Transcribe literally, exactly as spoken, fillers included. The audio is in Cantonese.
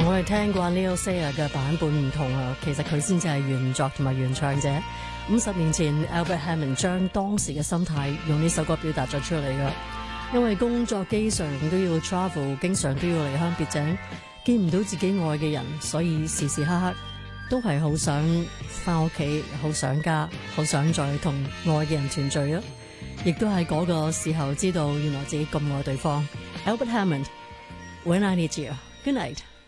我哋聽慣 Neil Sayer 嘅版本唔同啊，其實佢先至係原作同埋原唱者。五十年前 Albert Hammond 將當時嘅心態用呢首歌表達咗出嚟噶。因為工作經常都要 travel， 經常都要離鄉別井，見唔到自己愛嘅人，所以時時刻刻都係好想翻屋企，好想家，好想再同愛嘅人團聚啊！亦都係嗰個時候知道原來自己咁愛對方。Albert Hammond，When I Need You，Good night。